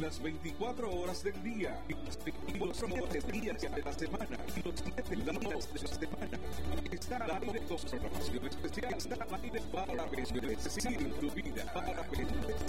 las 24 horas del día, y los 7 días de la semana, y los 7 días de la semana. Está al aire con programación especial, está al aire para bendecir tu vida, para bendecir